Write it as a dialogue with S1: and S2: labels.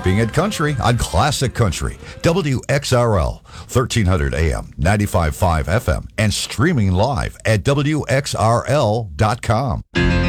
S1: Keeping It Country on Classic Country, WXRL, 1300 AM, 95.5 FM, and streaming live at WXRL.com.